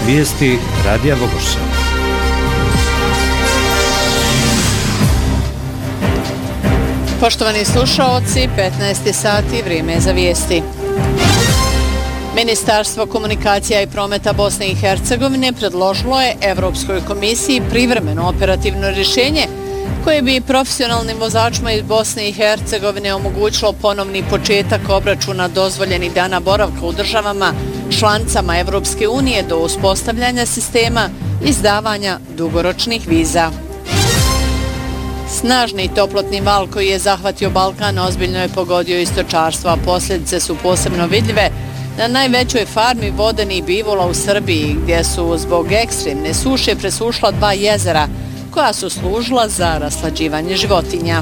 Vijesti Radija Vogošća. Poštovani slušaoci, 15 sati, vrijeme je za vijesti. Ministarstvo komunikacija i prometa Bosne i Hercegovine predložilo je Evropskoj komisiji privremeno operativno rješenje koje bi profesionalnim vozačima iz Bosne i Hercegovine omogućilo ponovni početak obračuna dozvoljenih dana boravka u državama članicama Evropske unije do uspostavljanja sistema izdavanja dugoročnih viza. Snažni toplotni val koji je zahvatio Balkan ozbiljno je pogodio i stočarstvo, a posljedice su posebno vidljive na najvećoj farmi vodenih bivola u Srbiji, gdje su zbog ekstremne suše presušla 2 jezera koja su služila za raslađivanje životinja.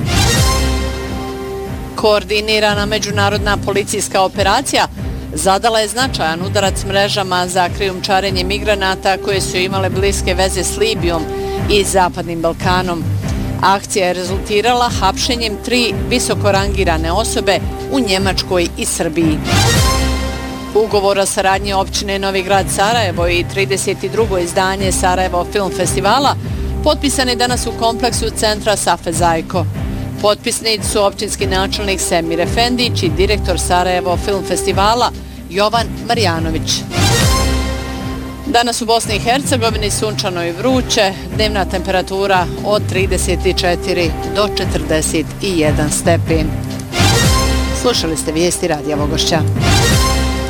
Koordinirana međunarodna policijska operacija zadala je značajan udarac mrežama za krijumčarenje migranata koje su imale bliske veze s Libijom i Zapadnim Balkanom. Akcija je rezultirala hapšenjem 3 visoko rangirane osobe u Njemačkoj i Srbiji. Ugovor o saradnji općine Novi Grad Sarajevo i 32. izdanje Sarajevo Film Festivala potpisan je danas u kompleksu centra Safe Zajko. Potpisnici su općinski načelnik Semir Efendić i direktor Sarajevo Film Festivala Jovan Marjanović. Danas u Bosni i Hercegovini sunčano i vruće, dnevna temperatura od 34 do 41 stepen. Slušali ste vijesti Radija Vogošća.